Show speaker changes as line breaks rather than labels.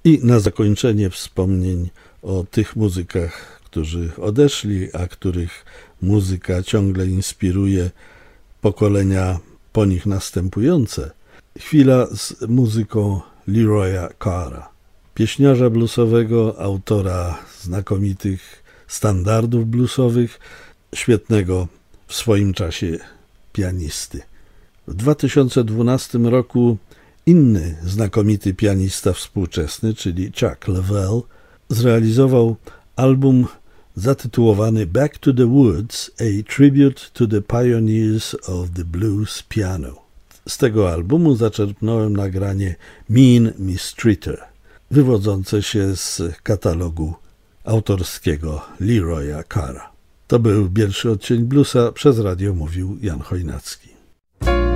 I na zakończenie wspomnień o tych muzykach, którzy odeszli, a których muzyka ciągle inspiruje pokolenia po nich następujące. Chwila z muzyką Leroya Carra, pieśniarza bluesowego, autora znakomitych standardów bluesowych, świetnego w swoim czasie pianisty. W 2012 roku inny znakomity pianista współczesny, czyli Chuck Leavell, zrealizował album zatytułowany Back to the Woods, a Tribute to the Pioneers of the Blues Piano. Z tego albumu zaczerpnąłem nagranie Mean Mistreater, wywodzące się z katalogu autorskiego Leroya Carra. To był pierwszy odcień bluesa, przez radio mówił Jan Chojnacki.